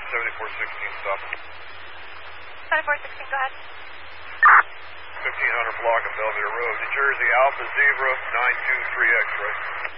7416, stop. 7416, go ahead. 1500 block of Belvedere Road, New Jersey, Alpha Zebra 923X, right?